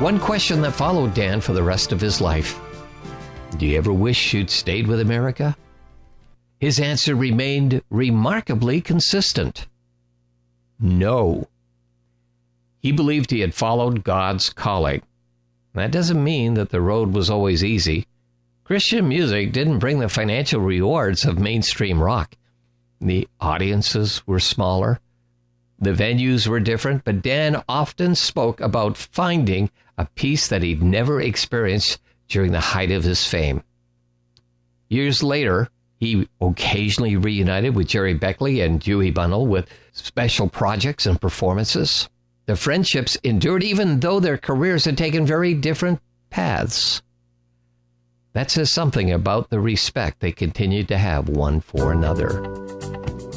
One question that followed Dan for the rest of his life: do you ever wish you'd stayed with America? His answer remained remarkably consistent: no. He believed he had followed God's calling. That doesn't mean that the road was always easy. Christian music didn't bring the financial rewards of mainstream rock. The audiences were smaller. The venues were different, but Dan often spoke about finding a peace that he'd never experienced during the height of his fame. Years later, he occasionally reunited with Jerry Beckley and Dewey Bunnell with special projects and performances. The friendships endured even though their careers had taken very different paths. That says something about the respect they continued to have one for another.